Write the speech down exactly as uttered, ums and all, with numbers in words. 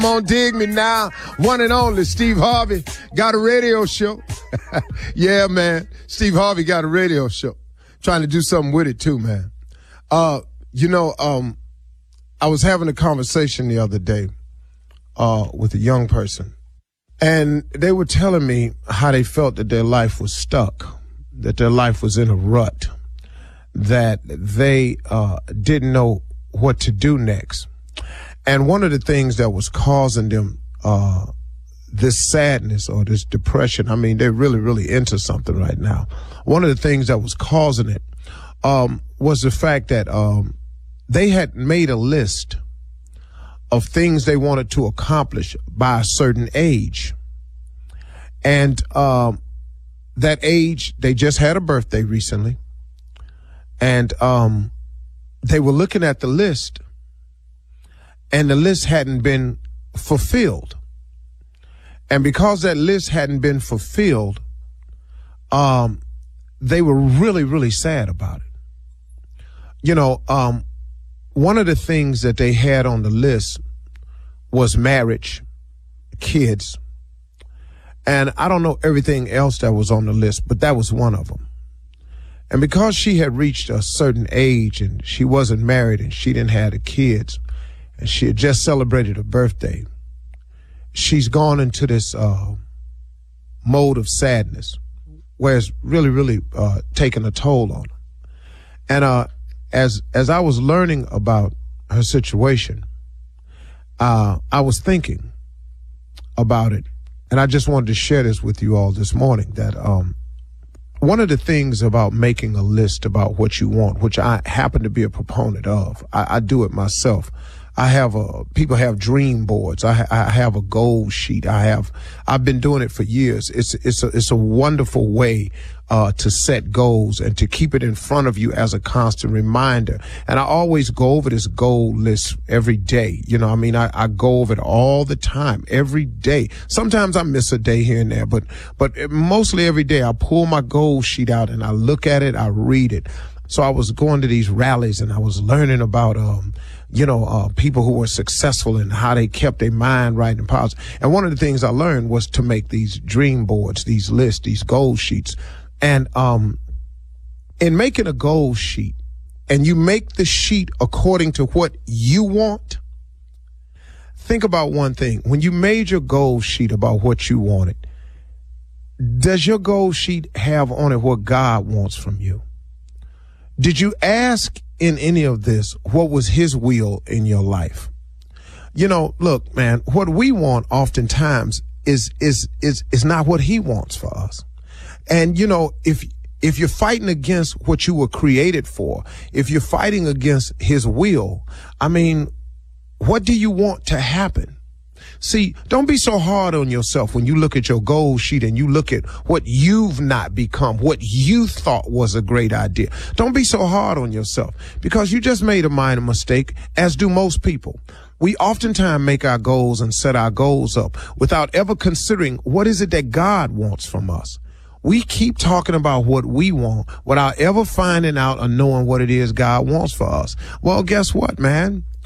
Come on, dig me now. One and only Steve Harvey got a radio show. Yeah, man. Steve Harvey got a radio show. Trying to do something with it too, man. Uh, you know, um, I was having a conversation the other day, uh, with a young person, and they were telling me how they felt that their life was stuck, that their life was in a rut, that they, uh, didn't know what to do next. And one of the things that was causing them uh this sadness or this depression, I mean, they're really, really into something right now. One of the things that was causing it um was the fact that um they had made a list of things they wanted to accomplish by a certain age. And um that age, they just had a birthday recently. And um they were looking at the list, and the list hadn't been fulfilled. And because that list hadn't been fulfilled, um, they were really, really sad about it. You know, um, one of the things that they had on the list was marriage, kids, and I don't know everything else that was on the list, but that was one of them. And because she had reached a certain age and she wasn't married and she didn't have the kids, and she had just celebrated her birthday, she's gone into this uh, mode of sadness where it's really, really uh, taking a toll on her. And uh, as as I was learning about her situation, uh, I was thinking about it. And I just wanted to share this with you all this morning, that um, one of the things about making a list about what you want, which I happen to be a proponent of, I, I do it myself. I have a, people have dream boards. I, I have a goal sheet. I have, I've been doing it for years. It's, it's a, it's a wonderful way, uh, to set goals and to keep it in front of you as a constant reminder. And I always go over this goal list every day. You know, I mean, I, I go over it all the time, every day. Sometimes I miss a day here and there, but, but mostly every day I pull my goal sheet out and I look at it, I read it. So I was going to these rallies and I was learning about, um, you know, uh, people who were successful and how they kept their mind right and positive. And one of the things I learned was to make these dream boards, these lists, these goal sheets. And, um, in making a goal sheet, and you make the sheet according to what you want, think about one thing. When you made your goal sheet about what you wanted, does your goal sheet have on it what God wants from you? Did you ask in any of this what was his will in your life? You know, look, man, what we want oftentimes is is is is not what he wants for us. And you know, if if you're fighting against what you were created for, if you're fighting against his will, I mean, what do you want to happen? See, don't be so hard on yourself when you look at your goal sheet and you look at what you've not become, what you thought was a great idea. Don't be so hard on yourself, because you just made a minor mistake, as do most people. We oftentimes make our goals and set our goals up without ever considering what is it that God wants from us. We keep talking about what we want without ever finding out or knowing what it is God wants for us. Well, guess what, man?